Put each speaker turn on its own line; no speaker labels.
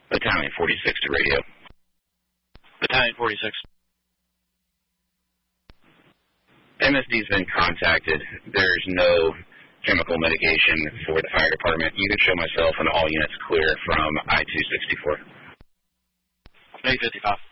Battalion 46 to radio.
Battalion 46.
MSD's been contacted. There's no chemical mitigation for the fire department. You can show myself and all units clear from I-264.
A-55.